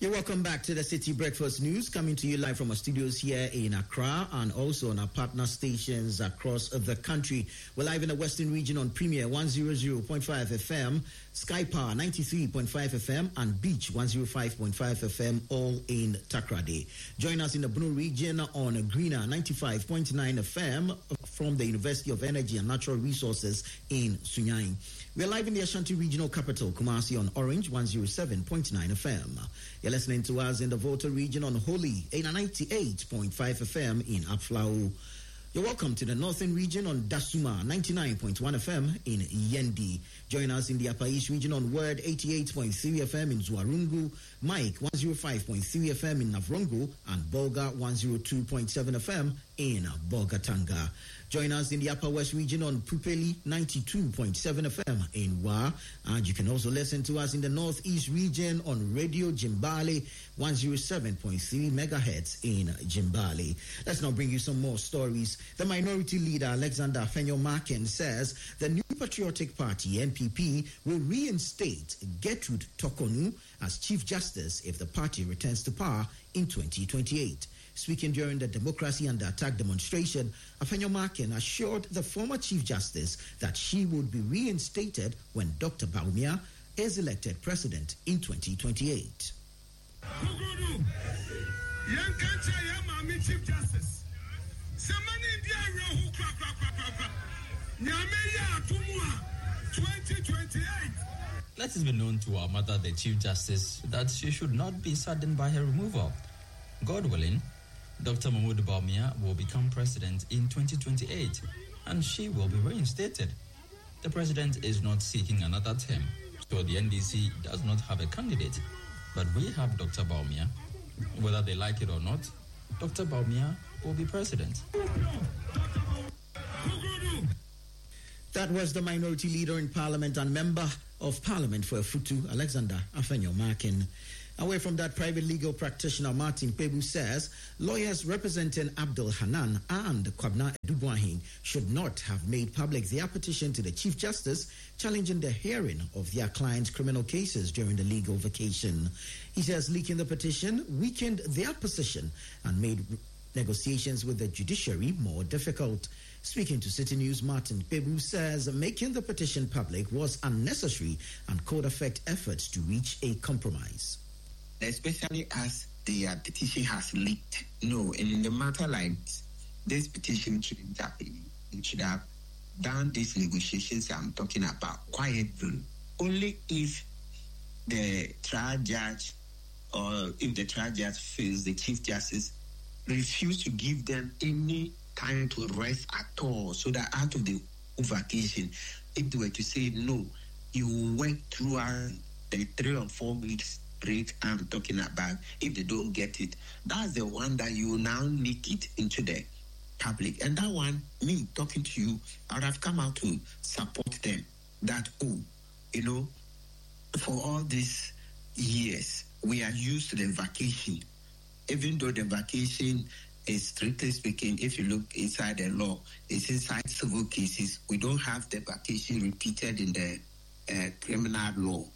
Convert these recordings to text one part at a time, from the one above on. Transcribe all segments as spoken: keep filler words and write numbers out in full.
You're welcome back to the City Breakfast News, coming to you live from our studios here in Accra and also on our partner stations across the country. We're live in the Western region on Premier one hundred point five F M, Sky Power ninety-three point five F M, and Beach one oh five point five F M, all in Takrade. Join us in the Bunu region on Greener ninety-five point nine F M from the University of Energy and Natural Resources in Sunyani. We're live in the Ashanti Regional Capital, Kumasi, on Orange one oh seven point nine F M. You're listening to us in the Volta region on Holy ninety-eight point five F M in Aflao. You're welcome to the Northern region on Dasuma ninety-nine point one F M in Yendi. Join us in the Upper East region on Word eighty-eight point three F M in Zuarungu, Mike one oh five point three F M in Navrongo, and Bolga one oh two point seven F M in Bolgatanga. Join us in the Upper West region on Pupeli ninety-two point seven F M in Wa. And you can also listen to us in the Northeast region on Radio Jimbale one oh seven point three megahertz in Jimbale. Let's now bring you some more stories. The minority leader, Alexander Afenyo-Markin, says the New Patriotic Party, N P P, will reinstate Gertrude Tokonu as Chief Justice if the party returns to power in twenty twenty-eight. Speaking during the Democracy Under Attack demonstration, Afenyo-Markin assured the former Chief Justice that she would be reinstated when Doctor Bawumia is elected president in twenty twenty-eight. Chief Justice. twenty twenty-eight. Let it be known to our mother, the Chief Justice, that she should not be saddened by her removal. God willing, Doctor Mahmoud Bawumia will become president in twenty twenty-eight, and she will be reinstated. The president is not seeking another term, so the N D C does not have a candidate. But we have Doctor Bawumia. Whether they like it or not, Doctor Bawumia will be president. That was the minority leader in Parliament and member of Parliament for Afutu, Alexander Afenyo-Markin. Away from that, private legal practitioner Martin Pebu says lawyers representing Abdul Hanan and Kwabna Edugwahin should not have made public their petition to the Chief Justice challenging the hearing of their clients' criminal cases during the legal vacation. He says leaking the petition weakened their position and made negotiations with the judiciary more difficult. Speaking to City News, Martin Pebu says making the petition public was unnecessary and could affect efforts to reach a compromise. Especially as the uh, petition has leaked. No, and in the matter like this petition shouldn't have been, it should have done these negotiations I'm talking about quietly. Only if the trial judge or if the trial judge feels the Chief Justice refuse to give them any time to rest at all, so that out of the vacation, if they were to say no, you work throughout the three or four weeks break I'm talking about, if they don't get it, that's the one that you now leak it into the public. And that one, me talking to you, I would have come out to support them. That, oh, you know, for all these years, we are used to the vacation. Even though the vacation is, strictly speaking, if you look inside the law, it's inside civil cases. We don't have the vacation repeated in the uh, criminal law.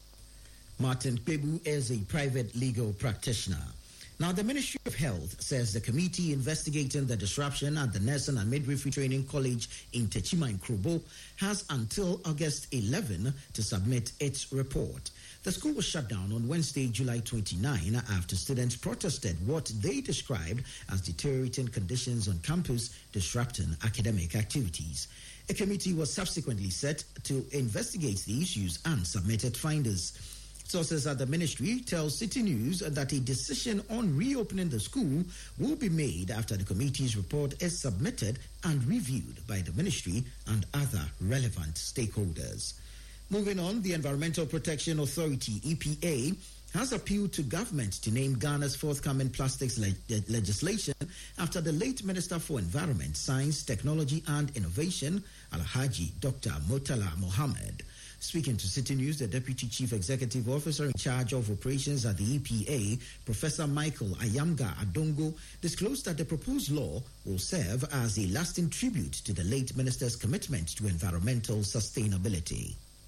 Martin Pebu is a private legal practitioner. Now, the Ministry of Health says the committee investigating the disruption at the Nursing and Midwifery Training College in Techima in Krobo has until August eleventh to submit its report. The school was shut down on Wednesday, July twenty-ninth, after students protested what they described as deteriorating conditions on campus, disrupting academic activities. A committee was subsequently set to investigate the issues and submitted findings. Sources at the ministry tell City News that a decision on reopening the school will be made after the committee's report is submitted and reviewed by the ministry and other relevant stakeholders. Moving on, the Environmental Protection Authority, E P A, has appealed to government to name Ghana's forthcoming plastics le- legislation after the late Minister for Environment, Science, Technology and Innovation, Alhaji Doctor Murtala Mohammed. Speaking to City News, the Deputy Chief Executive Officer in charge of operations at the E P A, Professor Michael Ayamga Adongo, disclosed that the proposed law will serve as a lasting tribute to the late minister's commitment to environmental sustainability.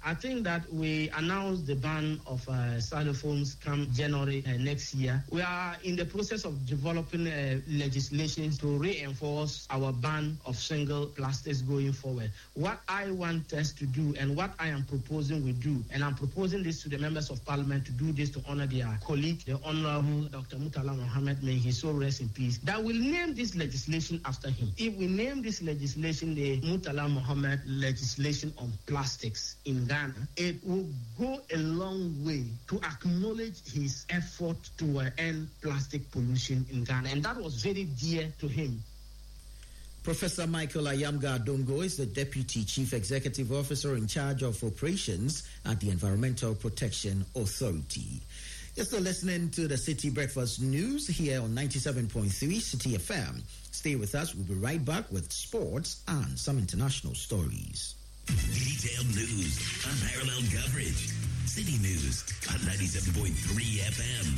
I think that we announced the ban of uh, xylophones come January uh, next year. We are in the process of developing uh, legislation to reinforce our ban of single plastics going forward. What I want us to do and what I am proposing we do, and I'm proposing this to the members of parliament to do this to honor their colleague, the Honorable Doctor Murtala Mohammed, may he so rest in peace, that will name this legislation after him. If we name this legislation the Murtala Mohammed legislation on plastics in Ghana, it will go a long way to acknowledge his effort to uh, end plastic pollution in Ghana, and that was very dear to him. Professor Michael Ayamga Adongo is the Deputy Chief Executive Officer in charge of operations at the Environmental Protection Authority. You're still listening to the City Breakfast News here on ninety-seven point three City F M. Stay with us. We'll be right back with sports and some international stories. Detailed news, unparalleled coverage. City News on ninety-seven point three F M.